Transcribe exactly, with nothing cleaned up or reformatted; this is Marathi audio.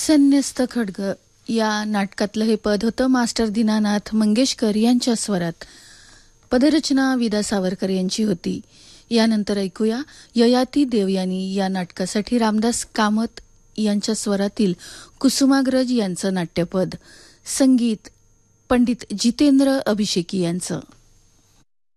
संन्यस्त खड्ग या नाटकातलं हे पद होतं मास्टर दीनानाथ मंगेशकर यांच्या स्वरात. पदरचना विदा सावरकर यांची होती. यानंतर ऐकूया ययाती देवयानी या नाटकासाठी रामदास कामत यांच्या स्वरातील कुसुमाग्रज यांचं नाट्यपद. संगीत पंडित जितेंद्र अभिषेकी यांचं.